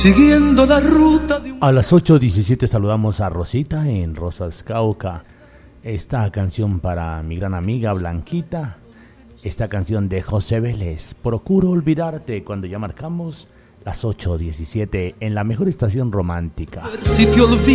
Siguiendo la ruta de A las 8:17 saludamos a Rosita en Rosas Cauca. Esta canción para mi gran amiga Blanquita. Esta canción de José Vélez, Procuro olvidarte, cuando ya marcamos las 8:17 en la mejor estación romántica. si te olvido.